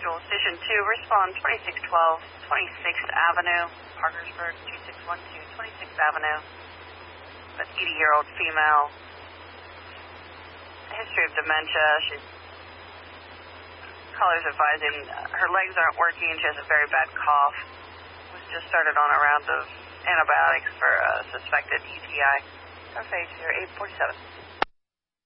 schedule. Station 2, respond 2612 26th Avenue, Parkersburg, 2612 26th Avenue. An 80-year-old female. History of dementia. She's callers advising her legs aren't working. She has a very bad cough. Was just started on a round of antibiotics for a suspected ETI. Her face here, 847.